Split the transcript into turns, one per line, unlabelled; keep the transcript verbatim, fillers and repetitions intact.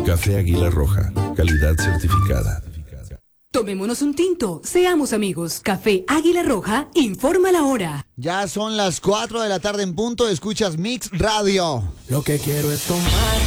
Café Águila Roja, calidad certificada.
Tomémonos un tinto, seamos amigos. Café Águila Roja, informa la hora.
Ya son las cuatro de la tarde en punto, escuchas Mix Radio.
Lo que quiero es tomar